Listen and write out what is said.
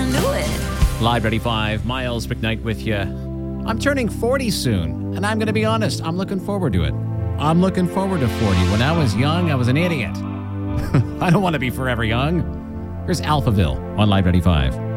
can do it. Live Ready 5, Miles McKnight with you. I'm turning 40 soon, and I'm going to be honest, I'm looking forward to it. I'm looking forward to 40. When I was young, I was an idiot. I don't want to be forever young. Here's Alphaville on Live Ready 5.